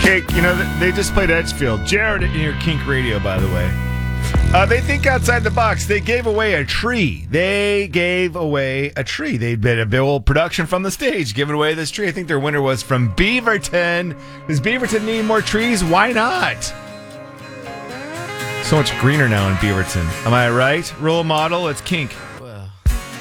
Okay, they just played Edgefield. Jared in your Kink Radio, by the way. They think outside the box. They gave away a tree. They did a big old production from the stage, giving away this tree. I think their winner was from Beaverton. Does Beaverton need more trees? Why not? So much greener now in Beaverton. Am I right? Role model, it's Kink.